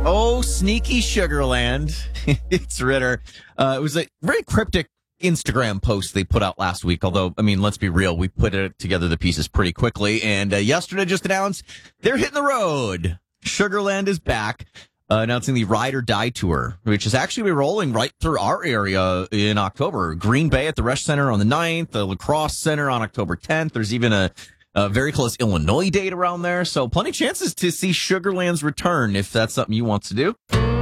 Oh, sneaky Sugarland. It's Ritter. It was a very cryptic Instagram post they put out last week. Although, I mean, let's be real. We put it together, the pieces pretty quickly. And yesterday just announced they're hitting the road. Sugarland is back, announcing the Ride or Die Tour, which is actually rolling right through our area in October. Green Bay at the Resch Center on the 9th, the La Crosse Center on October 10th. There's even a very close Illinois date around there. So plenty of chances to see Sugarland's return if that's something you want to do.